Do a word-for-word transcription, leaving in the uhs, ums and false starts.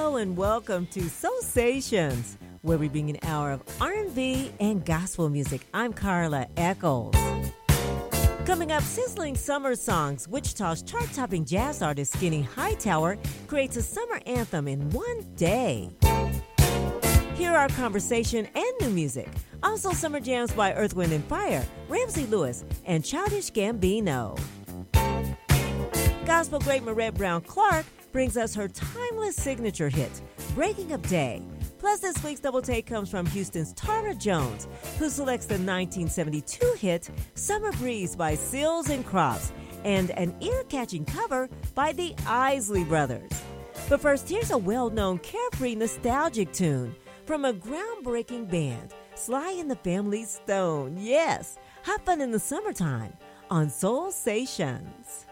Hello and welcome to Soulsations, where we bring an hour of R and B and gospel music. I'm Carla Eccles. Coming up, sizzling summer songs. Wichita's chart-topping jazz artist Skinny Hightower creates a summer anthem in one day. Hear our conversation and new music. Also, summer jams by Earth, Wind and Fire, Ramsey Lewis, and Childish Gambino. Gospel great Marette Brown Clark brings us her timeless signature hit, Breaking Up Day. Plus, this week's double take comes from Houston's Tara Jones, who selects the nineteen seventy-two hit Summer Breeze by Seals and Crofts, and an ear-catching cover by the Isley Brothers. But first, here's a well-known carefree nostalgic tune from a groundbreaking band, Sly and the Family Stone. Yes, have fun in the summertime on Soulsations.